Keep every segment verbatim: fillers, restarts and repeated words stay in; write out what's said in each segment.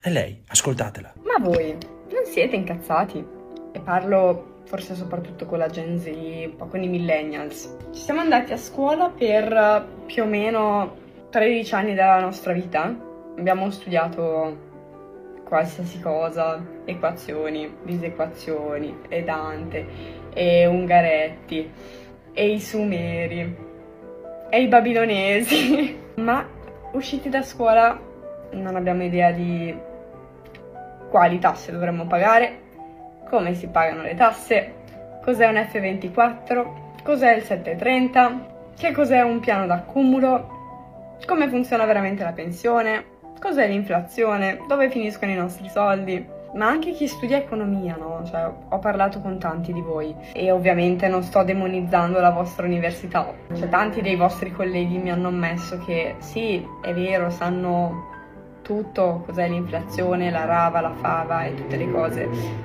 È lei, ascoltatela. Ma voi non siete incazzati? E parlo forse soprattutto con la Gen Z, un po' con i millennials. Ci siamo andati a scuola per più o meno tredici anni della nostra vita. Abbiamo studiato qualsiasi cosa, equazioni, disequazioni, e Dante, e Ungaretti, e i Sumeri, e i Babilonesi. Ma usciti da scuola non abbiamo idea di quali tasse dovremmo pagare, come si pagano le tasse, cos'è un F ventiquattro, cos'è il settecentotrenta, che cos'è un piano d'accumulo, come funziona veramente la pensione, cos'è l'inflazione, dove finiscono i nostri soldi. Ma anche chi studia economia, no? Cioè, ho parlato con tanti di voi e ovviamente non sto demonizzando la vostra università. Cioè, tanti dei vostri colleghi mi hanno ammesso che sì, è vero, sanno tutto, cos'è l'inflazione, la rava, la fava e tutte le cose,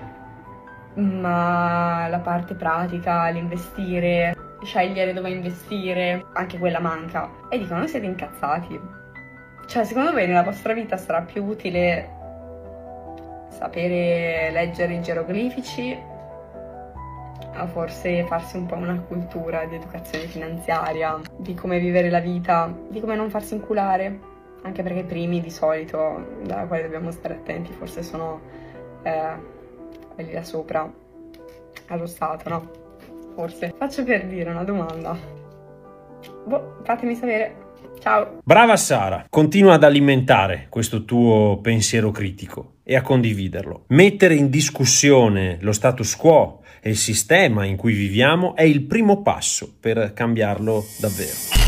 ma la parte pratica, l'investire, scegliere dove investire, anche quella manca. E dicono, siete incazzati. Cioè, secondo voi nella vostra vita sarà più utile sapere leggere i geroglifici o forse farsi un po' una cultura di educazione finanziaria, di come vivere la vita, di come non farsi inculare? Anche perché i primi di solito, da quali dobbiamo stare attenti, forse sono eh, quelli là sopra, allo Stato, no? Forse. Faccio per dire una domanda. Boh, fatemi sapere. Ciao! Brava Sara, continua ad alimentare questo tuo pensiero critico e a condividerlo. Mettere in discussione lo status quo e il sistema in cui viviamo è il primo passo per cambiarlo davvero.